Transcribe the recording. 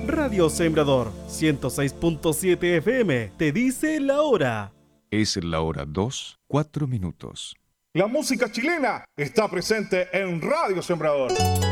Radio Sembrador 106.7 FM te dice la hora. Es la hora 2, 4 minutos. La música chilena está presente en Radio Sembrador.